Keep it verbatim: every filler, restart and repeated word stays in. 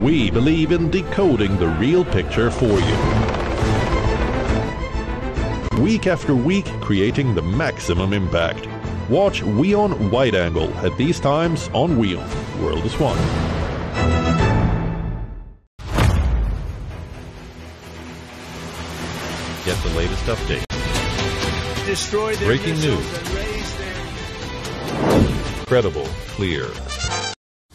We believe in decoding the real picture for you. Week after week, creating the maximum impact. Watch WION Wide Angle at these times on WION. World is One. Get the latest updates. Destroy their breaking missiles news. and raise their... Credible, clear,